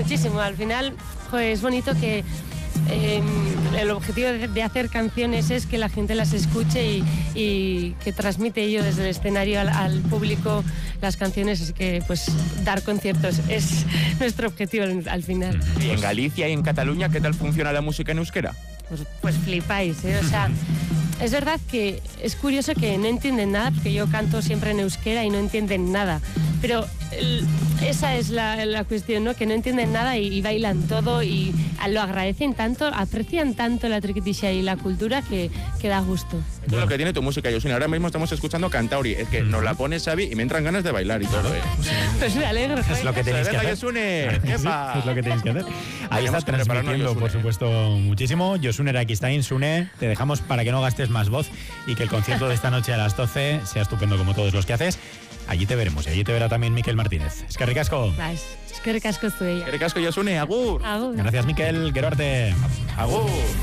muchísimo. Al final, joder, es bonito que el objetivo de hacer canciones es que la gente las escuche y que transmite yo desde el escenario al público las canciones, así que pues dar conciertos es nuestro objetivo al final. ¿Y en Galicia y en Cataluña qué tal funciona la música en euskera? Pues flipáis, ¿eh? O sea, es verdad que es curioso que no entienden nada, porque yo canto siempre en euskera y no entienden nada, pero esa es la cuestión, ¿no? Que no entienden nada y bailan todo y lo agradecen tanto, aprecian tanto la triquitisha y la cultura que da gusto. Eso es lo que tiene tu música, Josune. Ahora mismo estamos escuchando Cantauri, es que nos la pone Xavi y me entran ganas de bailar y todo, ¿eh? Pues me alegro. Es lo que tenéis que hacer. Josune. Sí, es lo que tenéis que hacer. Ahí estás transmitiendo, por supuesto, muchísimo. Josune Eraquistain, Sune, te dejamos para que no gastes más voz y que el concierto de esta noche a las 12 sea estupendo como todos los que haces. Allí te veremos y allí te verá también Miquel Martínez. Es que ricasco. Es que ricasco estoy. Que ricasco, Josune. Agur. Agur. Gracias, Miquel. Gero arte. Agur.